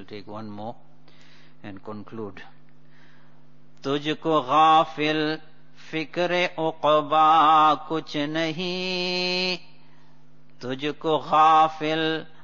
will take one more and conclude. तुझको गाफिल फिक्र उक़बा कुछ नहीं, तुझको गाफिल